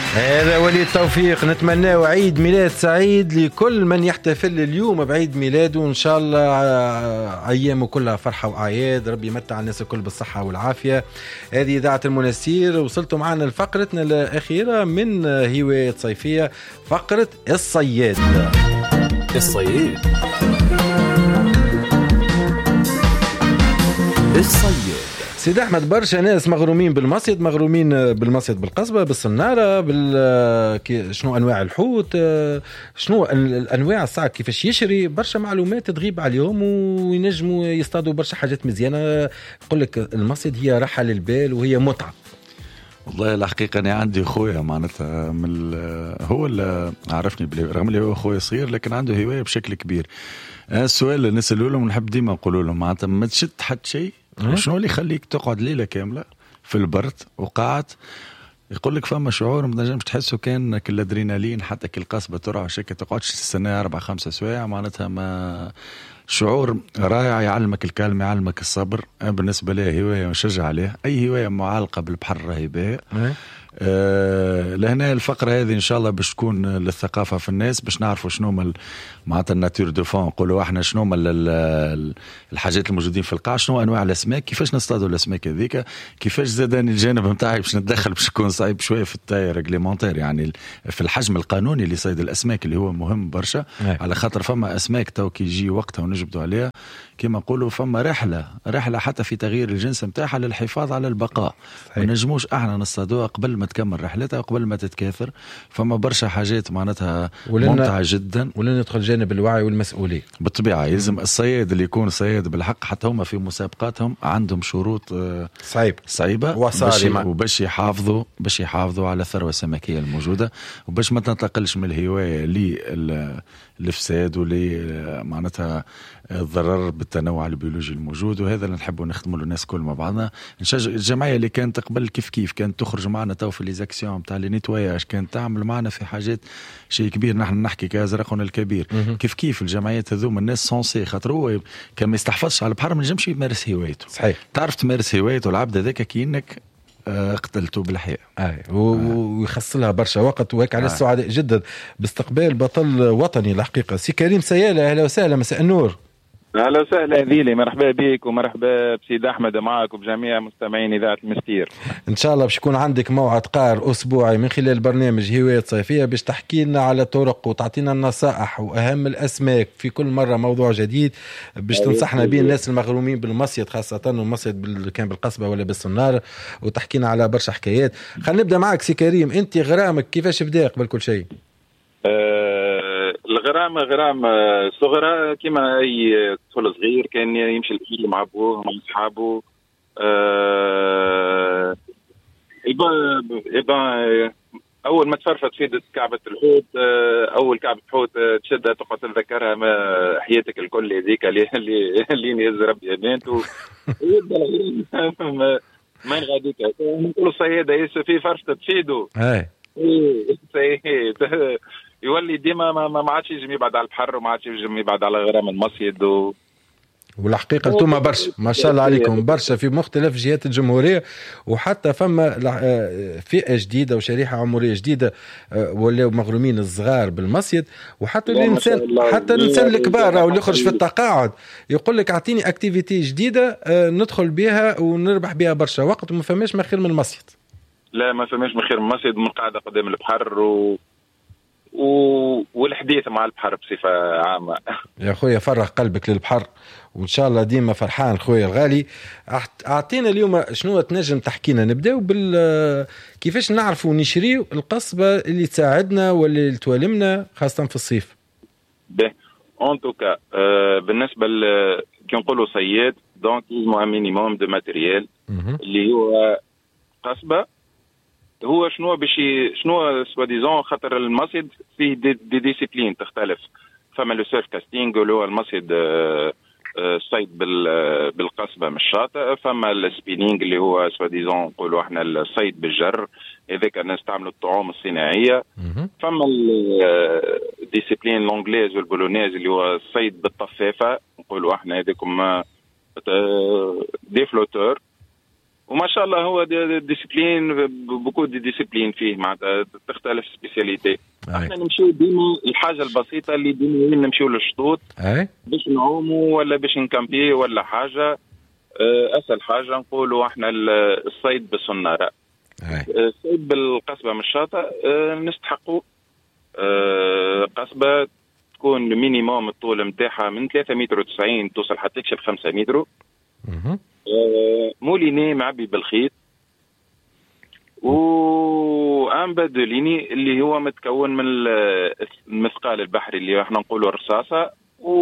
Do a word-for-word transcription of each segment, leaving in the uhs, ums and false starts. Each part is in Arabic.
هذا ولي التوفيق. نتمنى عيد ميلاد سعيد لكل من يحتفل اليوم بعيد ميلاده، وإن شاء الله أيامه كلها فرحة وأعياد. ربي يمتع الناس الكل بالصحة والعافية. هذه إذاعة المنستير، وصلتوا معنا لفقرتنا الأخيرة من هواية صيفية، فقرة الصياد. الصياد الصياد سيد أحمد، برشا ناس مغرومين بالمصيد، مغرومين بالمصيد بالقصبة بالصنارة بال شنو أنواع الحوت، شنو الأنواع الصعب، كيفاش يشري. برشا معلومات تغيب عليهم وينجموا يصطادوا برشا حاجات مزيانة. يقول لك المصيد هي راحة للبال وهي متعة. والله الحقيقة أنا عندي أخويا معناتها من هو اللي عرفني بلي، رغم اللي هو أخويا صغير لكن عنده هواية بشكل كبير. السؤال اللي نسأله لهم نحب ديما نقول لهم معناتها ما تشد حد شيء، شنو اللي يخليك تقعد ليلة كاملة في البرد وقاعد؟ يقول لك فما شعور ما تنجمش تحسه، كان كالادرينالين حتى كالقصبة ترعى شكل تقعدش تستنى أربع خمسة سوايع. معناتها ما شعور رائع، يعلمك الكلمة، يعلمك الصبر. بالنسبة لي هواية نشجع عليه. أي هواية معلقة بالبحر راهي باهية. أه لهنا الفقرة هذه إن شاء الله باش تكون للثقافة في الناس، باش نعرفوا شنو مال معناتها الناتور دو فون، نقولوا احنا شنو مال الحاجات الموجودين في القاع، شنو أنواع الأسماك، كيفاش نصطادوا الأسماك هذيك، كيفاش زادني الجانب متاعي باش نتدخل باش يكون صعيب شوية في التاي ريغليمونتير، يعني في الحجم القانوني لصيد الأسماك اللي هو مهم برشا. على خاطر فما أسماك تو كي يجي وقتها ونجبدوا عليها كما نقولوا، فما رحلة رحلة حتى في تغيير الجنس متاعها للحفاظ على البقاء. ما نجموش احنا نصطادوها قبل ما تكمل رحلتها وقبل ما تتكاثر. فما برشا حاجات معناتها ممتعة جدا. ولن ندخل جانب الوعي والمسؤولية بالطبيعة. يلزم الصياد اللي يكون صياد بالحق، حتى هم في مسابقاتهم عندهم شروط صعيب صعيبة وصارمة وباش يحافظوا باش يحافظوا على الثروة السمكية الموجودة، وباش ما تنتقلش من الهواية للفساد ولي معناتها الضرر بالتنوع البيولوجي الموجود. وهذا اللي نحبوا نخدموا له الناس كل مع بعضنا. نشجع الجمعية اللي كانت قبل كيف كيف كانت تخرج معنا تو في ليزاكسيون تاع لي نيتواياج، كانت تعمل معنا في حاجات شيء كبير. نحن نحكي كازرقنا الكبير م- كيف كيف الجمعيات هذوما الناس سونسي، خاطر هو كان ما يستحفظش على البحر ما نجمش يمارس هوايته. صحيح. تعرف تمارس هوايته العبد هذاك كأنك قتلته بالحياة. آه. ويخص لها برشا وقت وهيك. على السعداء جدا باستقبال بطل وطني الحقيقة سي كريم سيالة. أهلا وسهلا، مساء النور. اهلا وسهلا ذيلي، مرحبا بك ومرحبا بسيد احمد معك وبجميع مستمعين اذاعه المستير. ان شاء الله باش يكون عندك موعد قار اسبوعي من خلال برنامج هواية صيفية باش تحكي لنا على طرق وتعطينا النصائح واهم الاسماك في كل مره، موضوع جديد باش تنصحنا به الناس المغرومين بالمصيد، خاصه المصيد كان بالقصبه ولا بالصناره، وتحكينا على برشا حكايات. خلينا نبدا معك سي كريم، انت غرامك كيفاش بدا قبل كل شيء؟ أه الغرام غرام صغرى كما اي طفل صغير، كان يمشي الحيل مع ابوه مع اصحابه. أه يبقى اول ما تفرفت في كعبه الحوت، اول كعبه حوت تشدها تقعد تتذكرها ما حياتك الكل هذيك اللي اللي يهز ربي امانته. ما نغاديك نقولوا الصياده في فرفته تفيدوا اي يولي ديما ما ما عادش يجي يبعد على البحر وما عادش يجي يبعد على غرام المصيد. و... والحقيقة انتم برشا ما شاء الله عليكم، برشا في مختلف جهات الجمهورية، وحتى فما فئة جديدة وشريحة عمرية جديدة ولاو مغرومين الصغار بالمصيد، وحتى الإنسان حتى الإنسان الكبار أو اللي يخرج في التقاعد يقول لك أعطيني أكتيفيتي جديدة ندخل بها ونربح بها برشا وقت، وما فماش ما خير من المصيد. لا ما فماش من خير من المصيد، من قاعدة قدام البحر و... و... والحديث مع البحر بصفة عامة. يا خويا فرغ قلبك للبحر وإن شاء الله ديما فرحان خويا الغالي. أعطينا اليوم شنو تنجم تحكينا؟ نبدأ بال كيفاش نعرفوا نشريو القصبة اللي تساعدنا واللي توالمنا خاصة في الصيف. به ان توكا آه بالنسبة ل كي نقولوا صياد دونك لازم مينيموم دو ماتيريال اللي هو قصبة. هو شنو باش شنو سوا ديزون خاطر المصيد فيه دي, دي ديسيبلين تختلف. فما لو سيرف كاستينغ اللي هو المصيد الصيد بالقصبه من الشاطئ، فما السبينينغ اللي هو سوا ديزون نقولوا احنا الصيد بالجر، هذاك نستعملوا الطعوم الصناعيه. فما الديسيبلين الانجليز والبولونيز اللي هو الصيد بالطفافه، نقولوا احنا هذيكم دي فلوتور. وما شاء الله هو ديسيبلين بوكو دي ديسيبلين فيه معناتها تختلف سبيسياليتي. احنا نمشيو ديما الحاجه البسيطه اللي ديما نمشيو للشطوط باش نعوموا ولا باش نكامبي ولا حاجه. اسهل حاجه نقولوا احنا الصيد بالصناره. الصيد بالقصبه من الشاطئ نستحقوا قصبه تكون مينيموم الطول نتاعها من ثلاثة متر وتسعين توصل حتى تكشف خمسة متر. موليني معبي بالخيط وان بدليني اللي هو متكون من المثقال البحري اللي احنا نقولوا الرصاصه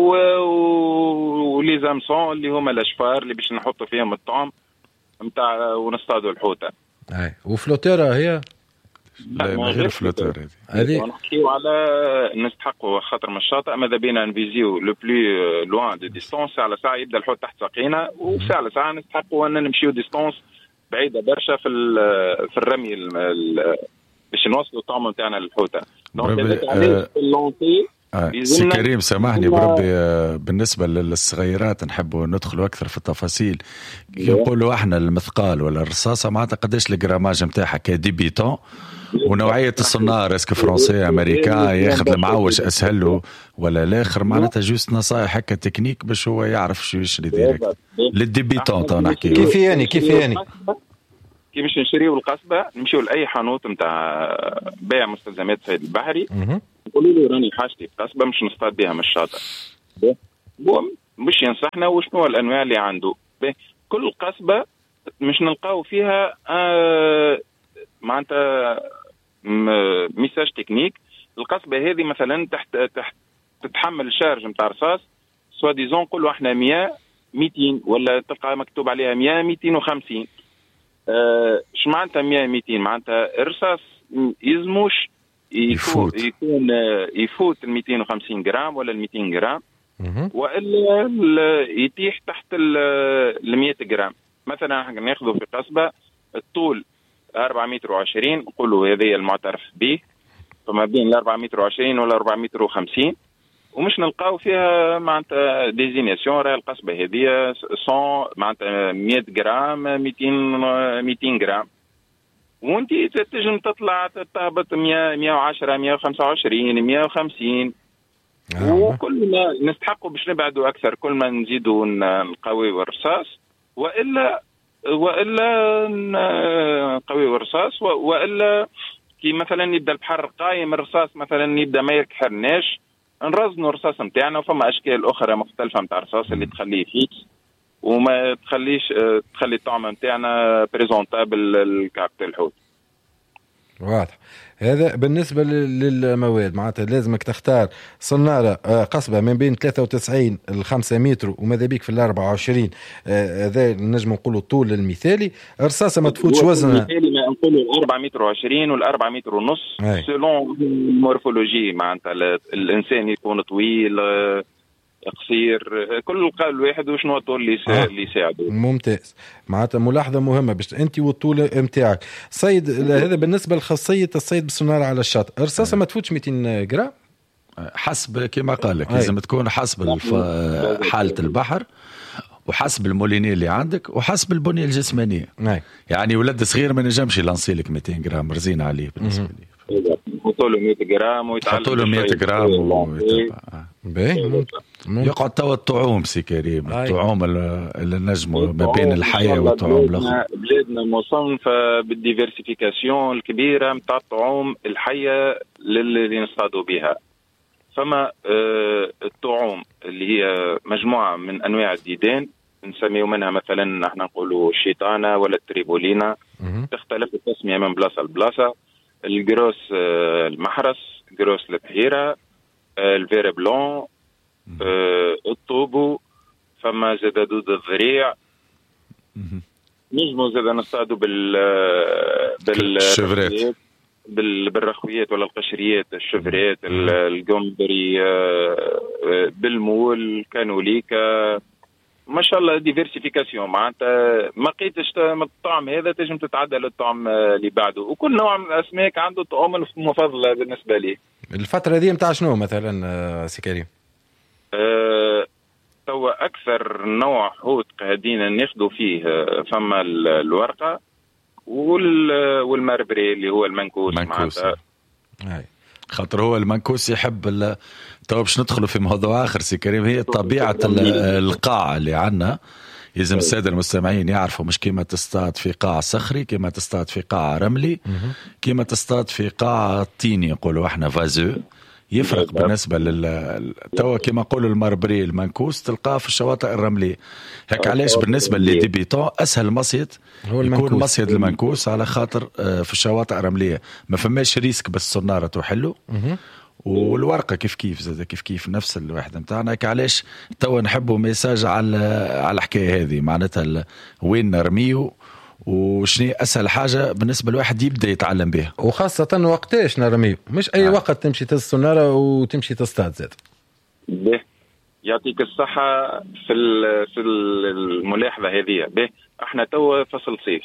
ولي زامسون اللي هما الاشفار اللي باش نحطوا فيهم الطعم نتاع ونصطادوا الحوته. اي وفلوتيرا هي لا غير فلوتور هذه نحكيو على نستحقوا خاطر من الشاطئ ماذا بينا نفيزيو لو بلو لوان دو ديستونس على ساعه يبدا الحوت تحت ساقينا وساعه على ساعه نستحقوا ان نمشيو ديستونس بعيده برشا في في الرمي باش نوصلوا الطعم نتاعنا للحوته. دونك هذا اللونتي آه. سي كريم سامحني بربي آه بالنسبة للصغيرات نحبوا ندخلوا أكثر في التفاصيل. يقولوا احنا المثقال ولا الرصاصة معناتها قداش الجراماج نتاعها كديبيتون ونوعية الصنار اسك فرنسي امريكا ياخذ المعوش اسهل له ولا الاخر معناتها جوست نصائح هكا تكنيك باش هو يعرف شو يشري ديريكت للديبيتون. تو نحكي كيف يعني كيف يعني كي باش نشريو القصبة نمشيو لأي حانوت نتاع بيع مستلزمات صيد البحري نقولوا له راني حاجتي قصبة مش نصطاد بها من الشاطئ. هو مش ينصحنا وشنو الأنواع اللي عنده. كل قصبة مش نلقاو فيها آه معناتها ميساج تكنيك. القصبة هذه مثلا تحت تحت تتحمل شارج نتاع رصاص سوا ديزون نقولوا احنا مية ميتين ولا تلقى مكتوب عليها مية ميتين وخمسين. اش معناتها مية ميتين معناتها الرصاص يزموش يفوت يكون يفوت ال ميتين وخمسين جرام ولا ال ميتين جرام والا يتيح تحت ال مية جرام. مثلا احنا ناخذه في قصبة الطول أربعة متر وعشرين نقولوا هذه المعترف به فما بين ال أربعة متر وعشرين ولا أربعة متر وخمسين ومش نلقاو فيها معناتها ديزينيسيون. راه القصبة هذه صون معناتها مية جرام ميتين ميتين جرام وانت تنجم تطلع تهبط مية مية وعشرة مية وخمسة وعشرين مية وخمسين. وكل ما نستحقوا باش نبعدوا اكثر كل ما نزيدوا نقويوا الرصاص والا والا نقويوا الرصاص والا كي مثلا يبدا البحر قايم الرصاص مثلا يبدا ما يكحرناش نرزنوا الرصاص نتاعنا. وفما اشكال اخرى مختلفه نتاع الرصاص اللي تخليه فيكس وما تخليش تخلي الطعم نتاعنا بريزونتابل الكابت الحوت. واضح. هذا بالنسبة للمواد معناتها لازمك تختار صنارة قصبة من بين ثلاثة وتسعين ل خمسة متر وماذا بيك في الأربعة وعشرين. هذا نجم نقولوا الطول المثالي. رصاصة ما تفوتش وزنها المثالي ما نقولوا الأربعة متر وعشرين والأربعة متر ونص سلون المورفولوجي معناتها الإنسان يكون طويل قصير كل قال واحد وشنو الطول اللي آه. اللي يساعده. ممتاز. معناتها ملاحظه مهمه باش انت والطول نتاعك صيد هذا بالنسبه لخاصيه الصيد بالسناره على الشاطئ. الرصاصه آه. ما تفوتش مئتين جرام حسب كما قال لك لازم تكون حسب الف... حاله البحر وحسب المولينيه اللي عندك وحسب البنيه الجسمانيه. آه. يعني ولد صغير ما نجمش يلانسي لك مئتين جرام رزين عليه بالنسبه لي. يحطوا له مية جرام ويتعلم يحطوا له مية جرام ويتبع باهي يقعد توا الطعوم سي كريم الطعوم اللي نجموا ما بين الحياه والطعوم الاخرى. بلادنا مصنفه بالديفيرسيفيكاسيون الكبيره نتاع الطعوم الحيه اللي نصطادوا بها. فما آه الطعوم اللي هي مجموعه من انواع الديدان نسميو منها مثلا احنا نقولوا الشيطانه ولا التريبولينا تختلف التسميه من بلاصه لبلاصه. الجروس المحرس جروس البحيرة الفير بلون الطوبو فما زاد دود الضريع نجمو زاد نصطادوا بال بالشفرات بالرخويات ولا القشريات الشفرات الجمبري بالمول كانوليكا ما شاء الله ديفيرسيفيكاسيون معناتها ما لقيتش الطعم هذا تنجم تتعدى للطعم اللي بعده وكل نوع من الاسماك عنده طعم المفضله بالنسبه لي. الفتره دي نتاع شنو مثلا سي كريم؟ أه توا أكثر نوع حوت قاعدين ناخذوا فيه فما الورقة والمربري اللي هو المنكوس. منكوس خاطر هو المنكوس يحب. تو باش ندخلوا في موضوع آخر سي كريم، هي طبيعة القاع اللي عنا. لازم السادة المستمعين يعرفوا مش كيما تصطاد في قاع صخري، كيما تصطاد في قاع رملي، كيما تصطاد في قاع طيني يقولوا احنا فازو. يفرق بالنسبة لل توا كما نقولوا المربري المنكوس تلقاه في الشواطئ الرملية. هيك علاش بالنسبة للديبيتون أسهل مصيد يكون مصيد المنكوس، على خاطر في الشواطئ الرملية ما فماش ريسك بالصنارة تحله، والورقة كيف كيف زاد كيف كيف نفس الواحد متاعنا. هيك علاش توا نحبوا ميساج على على الحكاية هذه، معناتها وين نرميه وشني أسهل حاجة بالنسبة لواحد يبدأ يتعلم بها، وخاصة وقتاش نرميه. مش أي آه. وقت تمشي تستنارة وتمشي تصطاد زاد. به يعطيك الصحة في في الملاحظة هذه. به احنا توا فصل صيف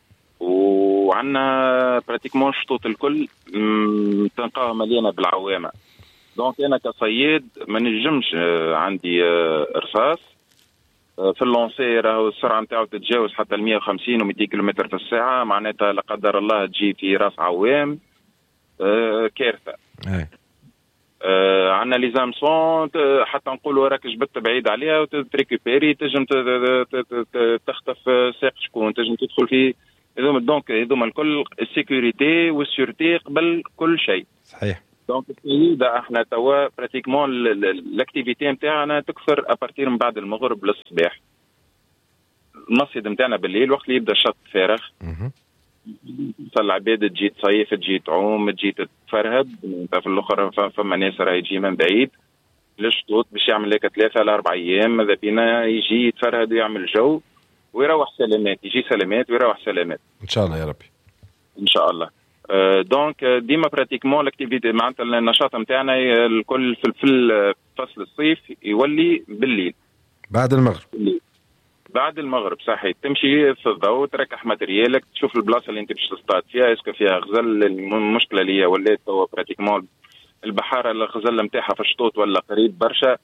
وعنا براتيكمون شطوط الكل تلقاها مليانة بالعوامة. دونك أنا كصياد ما نجمش عندي رصاص في اللونسي راهو السرعة نتاعو تتجاوز حتى المية وخمسين ومئتين كيلومتر في الساعة، معناتها لا قدر الله تجي في راس عوام آه كارثة. آه عنا لي زامسون حتى نقولوا راك جبت بعيد عليها وتريكوبيري تجم تخطف ساق شكون، تجم تدخل في هذوما. دونك هذوما الكل السيكوريتي والسيورتي قبل كل شيء. صحيح. دونك السيدة احنا توا براتيكمون الاكتيفيتي نتاعنا تكثر ابارتير من بعد المغرب للصباح. المصيد نتاعنا بالليل وقت اللي يبدا الشط فارغ، فالعباد تجي تصيف تجي تعوم تجي تتفرهد. في الاخر فما ناس راهي يجي من بعيد للشطوط باش يعمل لك ثلاثة على أربع أيام، ماذا بينا يجي يتفرهد ويعمل جو ويروح سلامات، يجي سلامات ويروح سلامات إن شاء الله يا ربي. إن شاء الله. دونك ديما براتيكمون لاكتيفيتي معناتها النشاط نتاعنا الكل في فصل الصيف يولي بالليل بعد المغرب. بالليل. بعد المغرب صحيح، تمشي في الضوء تركح ماتريالك تشوف البلاصه اللي انت باش تصطاد فيها اسكو فيها غزل. المشكله اللي هي ولات هو براتيكمون البحاره الغزل نتاعها في الشطوط ولا قريب برشا.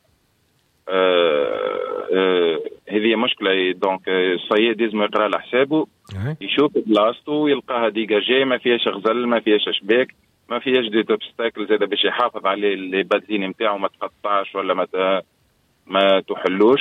آه آه هذه مشكله. دونك الصياد لازم يقرا على حسابه يشوف بلاصتو يلقاها ديجاجي ما فيهاش غزل ما فيهاش شباك ما فيهاش دي اوبستاكل زاده باش يحافظ عليه لي بازين نتاعو ما تقطعش ولا ما ما تحلوش.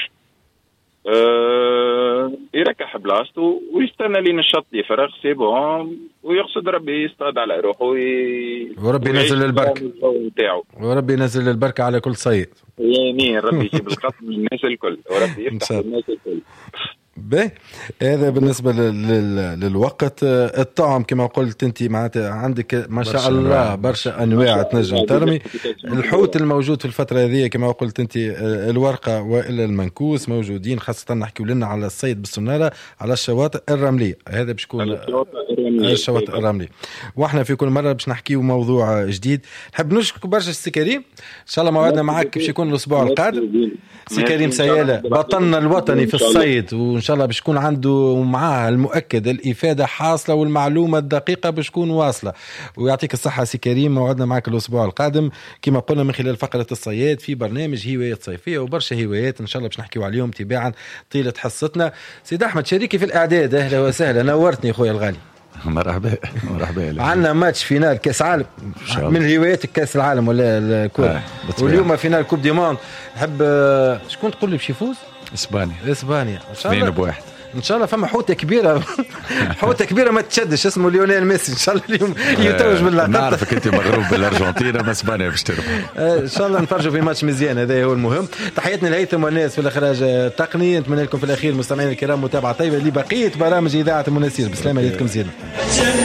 أه يركح بلاصتو ويستنى لين الشط يفرغ سي بون ويقصد ربي يصطاد على روحه وي... وربي ينزل البركه وربي ينزل البركه على كل صيد. امين. ربي يجيب القطب للناس الكل وربي يفتح للناس الكل. باهي هذا بالنسبه لل... للوقت. الطعم كما قلت انت معناتها عندك ما شاء الله برشا انواع تنجم ترمي. الحوت الموجود في الفتره هذه كما قلت انت الورقه والا المنكوس موجودين، خاصه نحكيو لنا على الصيد بالسناره على الشواطئ الرمليه. هذا باش يكون الشواطئ الرمليه. واحنا في كل مره باش نحكيو موضوع جديد. نحب نشكرك برشا سي كريم، ان شاء الله موعدنا معك باش يكون الاسبوع القادم. سي كريم سيالة بطلنا الوطني في الصيد، وإن شاء الله باش يكون عنده معاه المؤكد الإفادة حاصلة والمعلومة الدقيقة باش تكون واصلة. ويعطيك الصحة سي كريم، موعدنا معك الأسبوع القادم كما قلنا من خلال فقرة الصياد في برنامج هوايات صيفية، وبرشا هوايات إن شاء الله باش نحكيو عليهم تباعا طيلة حصتنا. سيد أحمد شريكي في الإعداد، أهلا وسهلا، نورتني خويا الغالي. مرحبا مرحبا. عندنا ماتش فينال كاس عالم من هواياتك كاس العالم ولا الكورة آه واليوم فينال كوب دي موند. نحب شكون تقول لي باش يفوز؟ اسبانيا. اسبانيا ان شاء الله. اثنين بواحد ان شاء الله. فما حوته كبيره حوته كبيره ما تشدش اسمه ليونيل ميسي ان شاء الله اليوم يتوج باللقب. نعرفك انت مغروب بالارجنتين اما اسبانيا باش تربح ان شاء الله. نفرجوا في ماتش مزيان، هذا هو المهم. تحياتنا لهيثم والناس في الاخراج التقني. نتمنى لكم في الاخير مستمعين الكرام متابعه طيبه لبقيه برامج اذاعه المناسير. بسلامه ليكم زين.